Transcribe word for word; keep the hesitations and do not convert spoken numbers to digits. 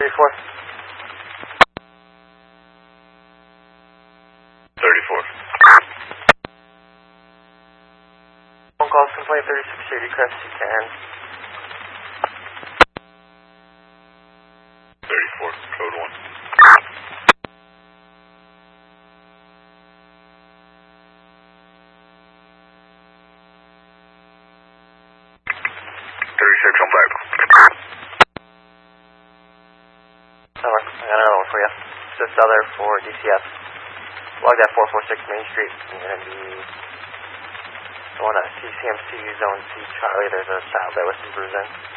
thirty-four. thirty-four. Phone calls, complaint thirty-six eighty, crest you can. thirty-four, code one. thirty-six on back. Summer, I got another one for you. Just other for D C S. Log that four four six Main Street. You're going to be going to C C M C Zone C Charlie. There's a child there with some bruise in.